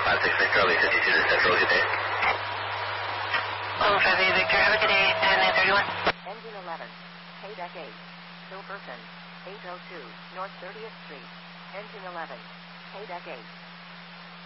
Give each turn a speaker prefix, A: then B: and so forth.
A: 56 Charlie, 52 to Central, good day.
B: Oh, 58 Victor, have a good day, 1031.
C: Engine 11, K-Deck 8, Silverton, 802, North 30th Street. Engine 11, K-Deck 8.